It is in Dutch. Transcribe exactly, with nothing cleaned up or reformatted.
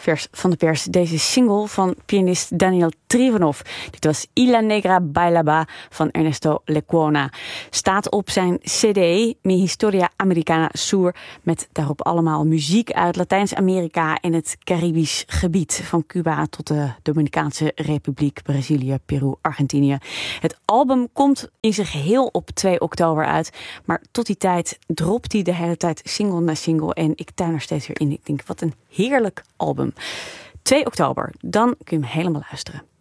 vers van de pers deze single van pianist Daniel Trifonov. Dit was Y la Negra Bailaba van Ernesto Lecuona. Staat op zijn cd Mi Historia Americana Sur met daarop allemaal muziek uit Latijns-Amerika en het Caribisch gebied. Van Cuba tot de Dominicaanse Republiek, Brazilië, Peru, Argentinië. Het album komt in zijn geheel op twee oktober uit. Maar tot die tijd dropt hij de hele tijd single na single. En ik tuin er steeds weer in. Ik denk, wat een heerlijk album. twee oktober, dan kun je hem helemaal luisteren.